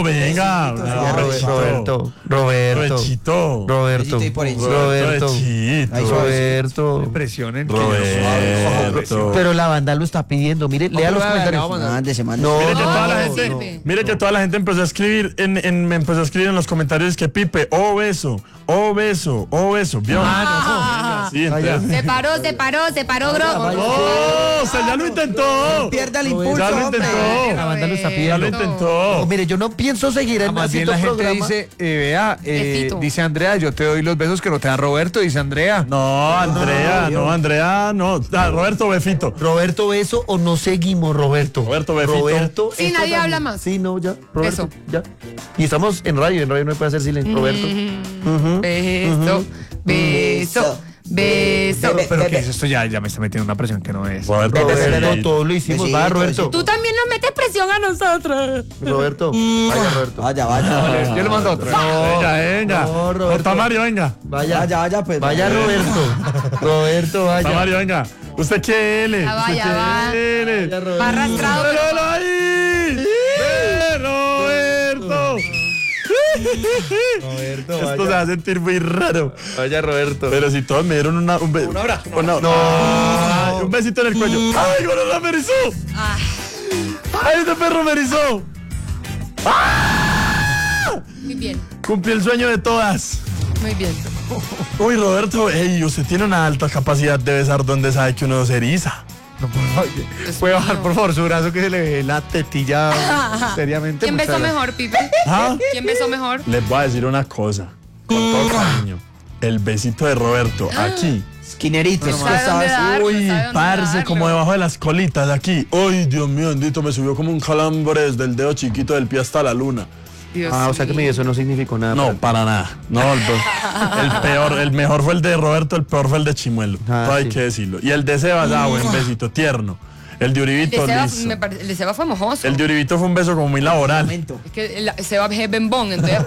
venga. Roberto. Presionen. Roberto. Pero la banda lo está pidiendo. Mire, lea los comentarios. Mire que toda la gente empezó a escribir empezó a escribir en los comentarios que Pipe, obeso. ¿Vio? Sí, entonces. Se paró, bro. Oh, o sea, ya lo intentó. Pierda el impulso. Ya lo intentó. La banda lo está Ya pidiendo. lo intentó. Mire, yo no pienso seguir en Más bien la gente dice, dice Andrea, yo te doy los besos que no te da Roberto, dice Andrea. No, Andrea. Roberto Befito. Roberto Beso o no seguimos, Roberto. Roberto Befito. Roberto. Sí, nadie habla más. Sí, no, ya. Roberto, Eso. ya. Y estamos en radio no puede hacer silencio. Roberto. Beso. Pero ¿qué es esto? Ya me está metiendo una presión que no es. Roberto, Todos lo hicimos. Besito, Va, Roberto. besito. Tú también nos metes presión a nosotros. Roberto. Vaya, Roberto. Vaya. Yo le mando otro. Venga. No, Roberto. Tamario, venga. Vaya, pues. Vaya, Roberto, vaya. Tamario, venga. ¿Usted qué L? Ya va, ¿Usted ya qué va. L? Vaya, Roberto. Va arrastrado. ¡Míralo ahí! ¡Roberto! Roberto, Esto se va a sentir muy raro. Vaya, Roberto. Pero si todos me dieron un abrazo. No. Un besito en el cuello. ¡Ay, Gorona me erizó! ¡Ay, este perro me erizó! Muy bien, Cumplí el sueño de todas. muy bien. Uy, Roberto, usted tiene una alta capacidad de besar donde sabe que uno se eriza. Puede bajar, por favor, su brazo que se le ve la tetilla seriamente. ¿Quién besó mejor, Pipe? ¿Ah? ¿Quién besó mejor? Les voy a decir una cosa, con todo cariño. El besito de Roberto, aquí. Esquinerito. ¿Sabe dónde dar? Uy, ¿Sabe dónde parce, darlo? como debajo de las colitas, aquí. Uy, Dios mío, bendito, me subió como un calambre desde el dedo chiquito del pie hasta la luna. Dios O sea que mío. eso no significó nada. No, para nada. No, el mejor fue el de Roberto, el peor fue el de Chimuelo. Todo hay que decirlo. Y el de Sebas, buen besito, tierno. El de El Uribito, de Seba, listo. el de Seba fue mojoso. El de Uribito fue un beso como muy laboral. Es que Seba es bembón, entonces.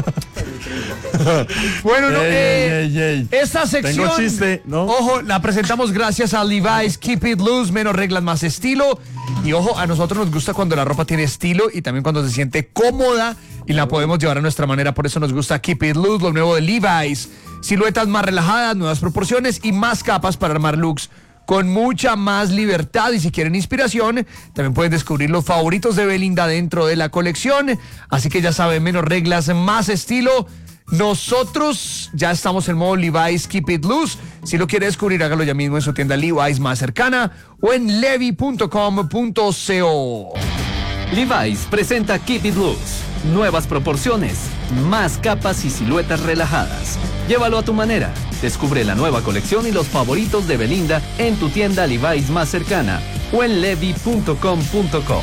Bueno, no, Ey. esta sección, Tengo chiste, ¿no? ojo, la presentamos gracias a Levi's Keep It Loose, menos reglas, más estilo. Y ojo, a nosotros nos gusta cuando la ropa tiene estilo y también cuando se siente cómoda y la podemos llevar a nuestra manera. Por eso nos gusta Keep It Loose, lo nuevo de Levi's. Siluetas más relajadas, nuevas proporciones y más capas para armar looks con mucha más libertad. Y si quieren inspiración, también pueden descubrir los favoritos de Belinda dentro de la colección. Así que ya saben, menos reglas, más estilo. Nosotros ya estamos en modo Levi's Keep It Loose. Si lo quiere descubrir, hágalo ya mismo en su tienda Levi's más cercana o en levi.com.co. Levi's presenta Keep It Loose. Nuevas proporciones, más capas y siluetas relajadas. Llévalo a tu manera. Descubre la nueva colección y los favoritos de Belinda en tu tienda Levi's más cercana o en levi.com.co.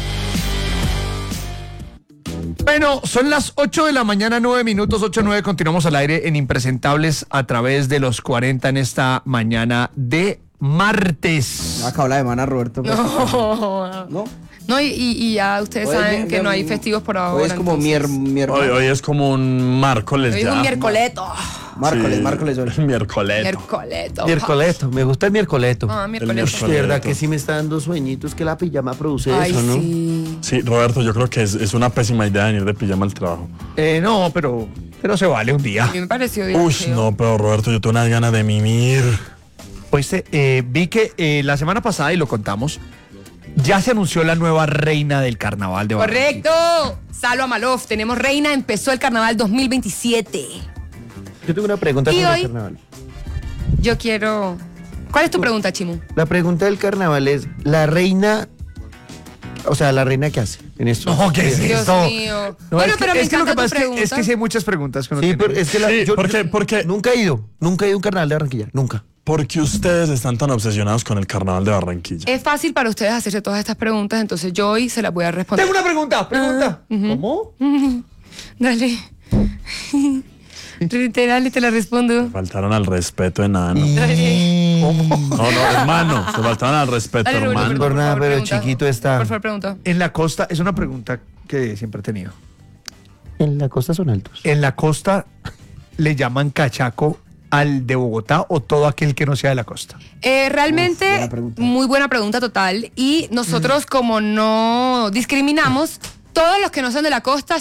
Bueno, son las 8 de la mañana, 9 minutos, 8:09. Continuamos al aire en Impresentables a través de los 40 en esta mañana de martes. Acá habla de mana, Roberto. No. No, y ya ustedes saben que no hay festivos por ahora. Hoy es como miércoles. Hoy es como un miércoles Hoy es ya. un miércoleto. Miércoles hoy. Miércoles. Miércoleto. Me gusta el miércoleto. Ah, El miércoleto. miércoles. De verdad que sí me está dando sueñitos que la pijama produce Ay, eso, ¿no? sí. Sí, Roberto, yo creo que es una pésima idea venir de pijama al trabajo. No, pero se vale un día. A mí me pareció bien. Uy, no, pero Roberto, yo tengo unas ganas de mimir. Pues vi que la semana pasada, y lo contamos, ya se anunció la nueva reina del carnaval de Barranquilla. Correcto. Salva Malof. Tenemos reina. Empezó el carnaval 2027. Yo tengo una pregunta ¿Y sobre hoy? el carnaval. Yo quiero... ¿Cuál es tu pregunta, Chimu? La pregunta del carnaval es, la reina, o sea, ¿la reina qué hace en esto? No, ¿qué es Dios esto? mío. No, Bueno, es que, pero me es que lo encanta que pasa tu es que, pregunta. es que sí hay muchas preguntas que uno Sí, tiene. pero es que Sí, porque nunca he ido a un carnaval de Barranquilla, nunca. ¿Por qué ustedes están tan obsesionados con el carnaval de Barranquilla? Es fácil para ustedes hacerse todas estas preguntas, entonces yo hoy se las voy a responder. Tengo una pregunta. ¿Cómo? Dale. Dale, te la respondo. Faltaron al respeto, enano. Dale. No, hermano. Se faltaron al respeto, Dale, Roberto, hermano. Por nada, favor, pero pregunta. chiquito está. Por favor, pregunta. En la costa, es una pregunta que siempre he tenido. En la costa son altos. ¿En la costa le llaman cachaco al de Bogotá o todo aquel que no sea de la costa? Realmente, buena pregunta. muy buena pregunta total. Y nosotros, como no discriminamos, todos los que no son de la costa